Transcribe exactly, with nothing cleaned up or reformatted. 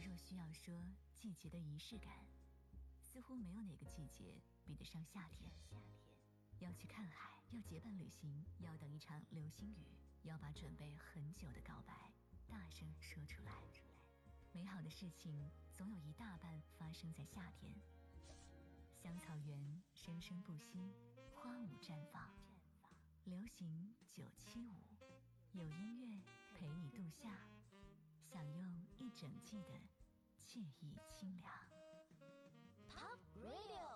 若需要说季节的仪式感，似乎没有哪个季节比得上夏天。要去看海，要结伴旅行，要等一场流星雨，要把准备很久的告白大声说出来。美好的事情总有一大半发生在夏天。香草园生生不息，花舞绽放。流行九七五，有音乐陪你度夏，享用一整季的惬意清凉。 Top Radio。